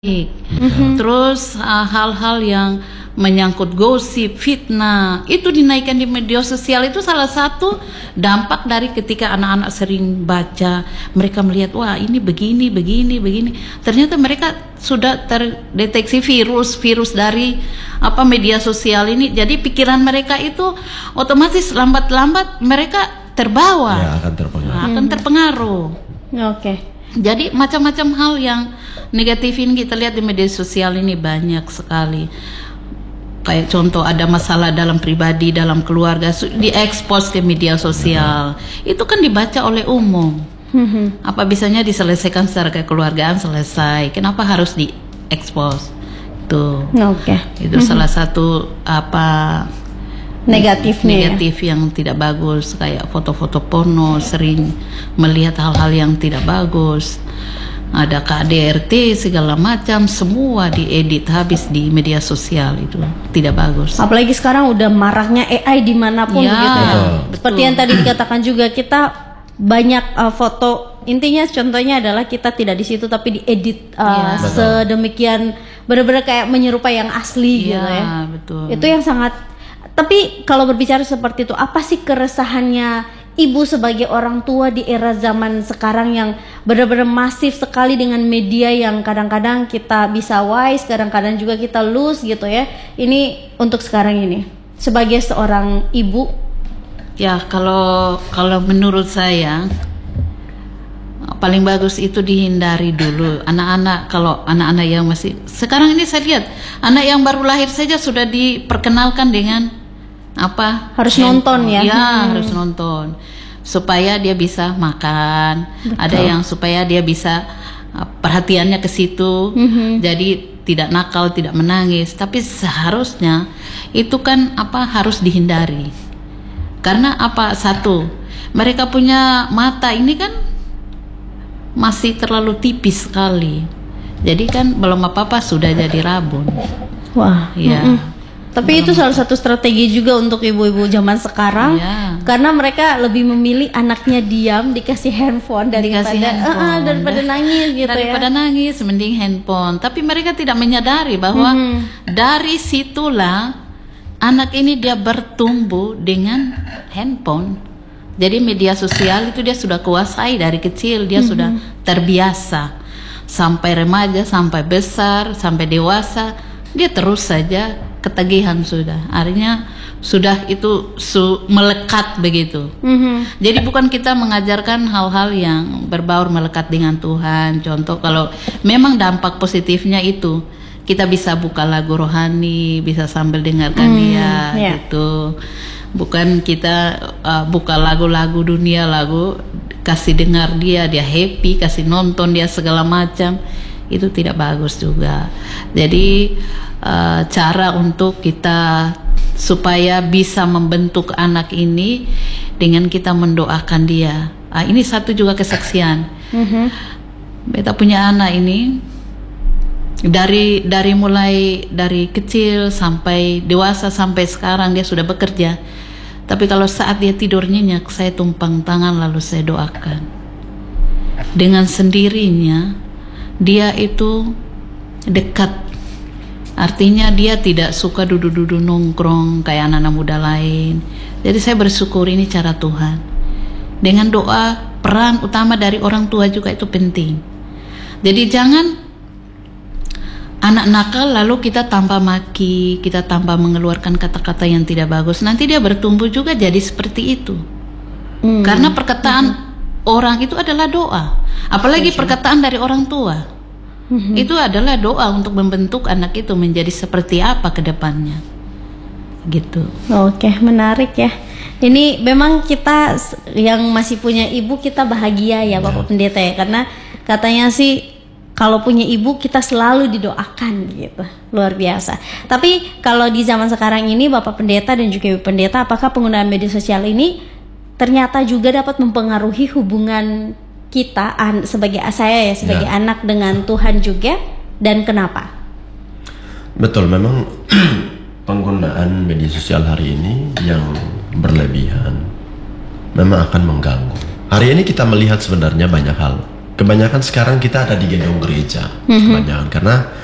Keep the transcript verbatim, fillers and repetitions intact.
Mm-hmm. Terus uh, hal-hal yang menyangkut gosip, fitnah, itu dinaikkan di media sosial. Itu salah satu dampak dari ketika anak-anak sering baca, mereka melihat, wah ini begini, begini, begini. Ternyata mereka sudah terdeteksi virus-virus dari apa media sosial ini. Jadi pikiran mereka itu otomatis lambat-lambat mereka terbawa, ya, akan terpengaruh. Nah, akan terpengaruh. Oke. Okay. Jadi macam-macam hal yang negatif ini kita lihat di media sosial ini banyak sekali. Kayak contoh ada masalah dalam pribadi, dalam keluarga, diekspos ke media sosial. Hmm. Itu kan dibaca oleh umum. Hmm. Apa bisanya diselesaikan secara kekeluargaan selesai. Kenapa harus diekspos? Tuh. Oke. Okay. Itu hmm. salah satu apa negatif negatif ya? Yang tidak bagus, kayak foto-foto porno, sering melihat hal-hal yang tidak bagus, ada K D R T segala macam, semua diedit habis di media sosial. Itu tidak bagus. Apalagi sekarang udah maraknya A I dimanapun ya, gitu ya. Betul. Seperti yang tadi dikatakan juga, kita banyak uh, foto, intinya contohnya adalah kita tidak di situ tapi diedit uh, ya. sedemikian benar-benar kayak menyerupai yang asli ya, gitu ya. Betul. Itu yang sangat. Tapi kalau berbicara seperti itu, apa sih keresahannya ibu sebagai orang tua di era zaman sekarang yang benar-benar masif sekali dengan media yang kadang-kadang kita bisa wise, kadang-kadang juga kita lose gitu ya. Ini untuk sekarang ini sebagai seorang ibu. Ya, kalau kalau menurut saya paling bagus itu dihindari dulu anak-anak. Kalau anak-anak yang masih sekarang ini saya lihat anak yang baru lahir saja sudah diperkenalkan dengan apa harus handphone. Nonton ya, ya hmm. harus nonton supaya dia bisa makan. Betul. Ada yang supaya dia bisa uh, perhatiannya ke situ, hmm. jadi tidak nakal, tidak menangis. Tapi seharusnya itu kan apa harus dihindari. Karena apa, satu, mereka punya mata ini kan masih terlalu tipis sekali. Jadi kan belum apa-apa sudah jadi rabun. Wah, ya. Mm-mm. Tapi itu salah satu strategi juga untuk ibu-ibu zaman sekarang, ya. Karena mereka lebih memilih anaknya diam dikasih handphone daripada dikasih handphone. Uh, uh, daripada nangis gitu daripada ya. Daripada nangis mending handphone. Tapi mereka tidak menyadari bahwa hmm. dari situlah anak ini dia bertumbuh dengan handphone. Jadi media sosial itu dia sudah kuasai dari kecil, dia hmm. sudah terbiasa sampai remaja, sampai besar, sampai dewasa, dia terus saja ketagihan sudah, artinya sudah itu su, melekat begitu. Mm-hmm. Jadi bukan kita mengajarkan hal-hal yang berbaur melekat dengan Tuhan. Contoh kalau memang dampak positifnya itu kita bisa buka lagu rohani, bisa sambil dengarkan mm, dia yeah. gitu. Bukan kita uh, buka lagu-lagu dunia, lagu kasih dengar dia, dia happy, kasih nonton dia segala macam. Itu tidak bagus juga. Jadi uh, cara untuk kita supaya bisa membentuk anak ini dengan kita mendoakan dia. Uh, ini satu juga kesaksian. Mm-hmm. Beta punya anak ini dari dari mulai dari kecil sampai dewasa sampai sekarang dia sudah bekerja. Tapi kalau saat dia tidur nyenyak, saya tumpang tangan lalu saya doakan. Dengan sendirinya dia itu dekat, artinya dia tidak suka duduk-duduk nongkrong kayak anak-anak muda lain. Jadi saya bersyukur ini cara Tuhan. Dengan doa, peran utama dari orang tua juga itu penting. Jadi jangan anak nakal lalu kita tanpa maki, kita tanpa mengeluarkan kata-kata yang tidak bagus. Nanti dia bertumbuh juga jadi seperti itu. Hmm. Karena perkataan hmm. orang itu adalah doa. Apalagi perkataan dari orang tua, mm-hmm. itu adalah doa untuk membentuk anak itu menjadi seperti apa ke depannya, gitu. Oke, menarik ya. Ini memang kita yang masih punya ibu kita bahagia ya Bapak Pendeta ya, karena katanya sih kalau punya ibu kita selalu didoakan gitu, luar biasa. Tapi kalau di zaman sekarang ini Bapak Pendeta dan juga Ibu Pendeta, apakah penggunaan media sosial ini ternyata juga dapat mempengaruhi hubungan kita an, sebagai saya ya sebagai ya. anak dengan Tuhan juga, dan kenapa? Betul, memang penggunaan media sosial hari ini yang berlebihan memang akan mengganggu. Hari ini kita melihat sebenarnya banyak hal kebanyakan sekarang kita ada di gedung gereja, kebanyakan karena